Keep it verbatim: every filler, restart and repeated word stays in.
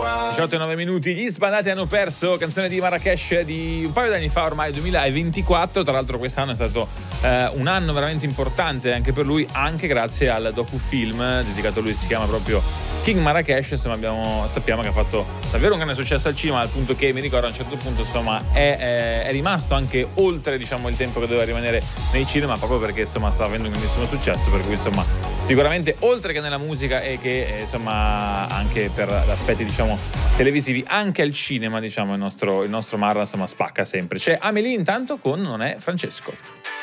diciotto e nove minuti, gli sbandati hanno perso, canzone di Marrakesh di un paio d'anni fa, ormai duemilaventiquattro. Tra l'altro quest'anno è stato eh, un anno veramente importante anche per lui, anche grazie al docufilm dedicato a lui, si chiama proprio King Marrakesh. Insomma, abbiamo, sappiamo che ha fatto davvero un grande successo al cinema, al punto che mi ricordo a un certo punto insomma è, è, è rimasto anche oltre, diciamo, il tempo che doveva rimanere nei cinema, proprio perché insomma stava avendo un grandissimo successo, per cui insomma sicuramente oltre che nella musica e che eh, insomma anche per aspetti, diciamo, televisivi, anche al cinema, diciamo, il nostro, il nostro Marra insomma spacca sempre. C'è Amelie intanto con Non è Francesco.